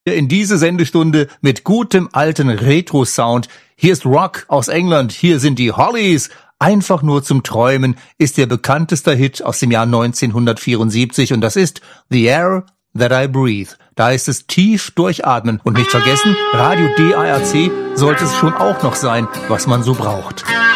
In diese Sendestunde mit gutem alten Retro-Sound. Hier ist Rock aus England, hier sind die Hollies. Einfach nur zum Träumen ist ihr bekanntester Hit aus dem Jahr 1974 und das ist The Air That I Breathe. Da ist es tief durchatmen und nicht vergessen, Radio DARC sollte es schon auch noch sein, was man so braucht.